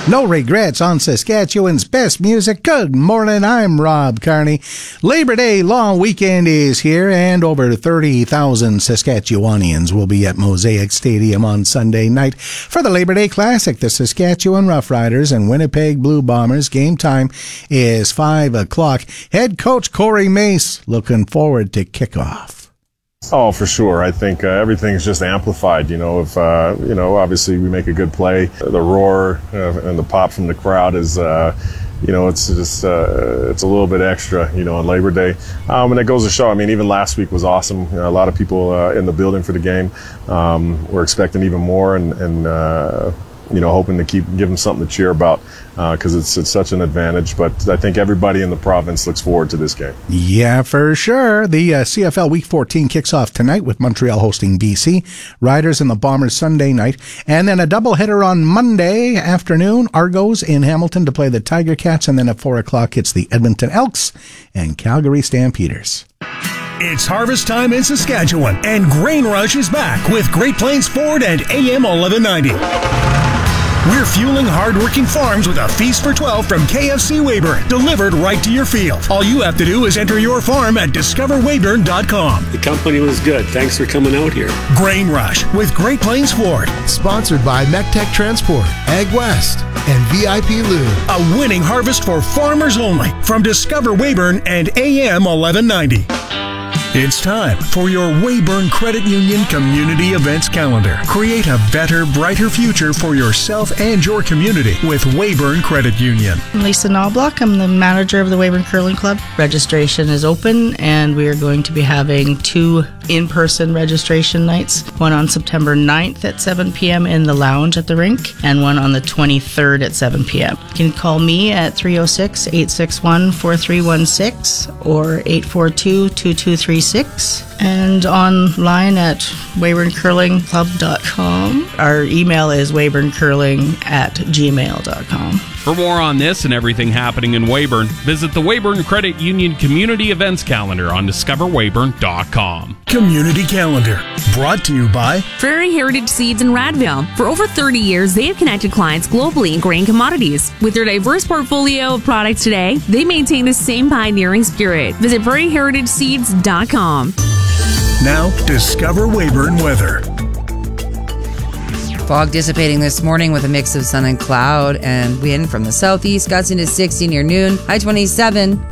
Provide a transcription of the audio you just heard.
No regrets on Saskatchewan's best music. Good morning, I'm Rob Carney. Labor Day long weekend is here, and over 30,000 Saskatchewanians will be at Mosaic Stadium on Sunday night for the Labor Day Classic. The Saskatchewan Roughriders and Winnipeg Blue Bombers. Game time is 5 o'clock. Head coach Corey Mace looking forward to kickoff. Oh, for sure. I think everything's just amplified. If obviously we make a good play, the roar and the pop from the crowd is, it's just it's a little bit extra, on Labor Day. And it goes to show. Even last week was awesome. A lot of people in the building for the game. We're expecting even more, and hoping to give them something to cheer about because it's such an advantage. But I think everybody in the province looks forward to this game. Yeah, for sure. The CFL Week 14 kicks off tonight with Montreal hosting BC, Riders and the Bombers Sunday night, and then a doubleheader on Monday afternoon. Argos in Hamilton to play the Tiger Cats, and then at 4 o'clock it's the Edmonton Elks and Calgary Stampeders. It's harvest time in Saskatchewan, and Grain Rush is back with Great Plains Ford and AM 1190. We're fueling hard-working farms with a feast for 12 from KFC Weyburn, delivered right to your field. All you have to do is enter your farm at discoverweyburn.com. The company was good. Thanks for coming out here. Grain Rush with Great Plains Ford. Sponsored by MECTEC Transport, Ag West, and VIP Lube. A winning harvest for farmers only from Discover Weyburn and AM 1190. It's time for your Weyburn Credit Union Community Events Calendar. Create a better, brighter future for yourself and your community with Weyburn Credit Union. I'm Lisa Knobloch. I'm the manager of the Weyburn Curling Club. Registration is open, and we are going to be having 2 in-person registration nights. One on September 9th at 7 p.m. in the lounge at the rink, and one on the 23rd at 7 p.m. You can call me at 306-861-4316 or 842-2236. And online at weyburncurlingclub.com. Our email is weyburncurling@gmail.com. For more on this and everything happening in Weyburn, visit the Weyburn Credit Union Community Events Calendar on discoverweyburn.com. Community Calendar, brought to you by Prairie Heritage Seeds in Radville. For over 30 years, they have connected clients globally in grain commodities. With their diverse portfolio of products today, they maintain the same pioneering spirit. Visit prairieheritageseeds.com. Now, Discover Weyburn weather. Fog dissipating this morning with a mix of sun and cloud, and wind from the southeast gusts into 60 near noon. High 27.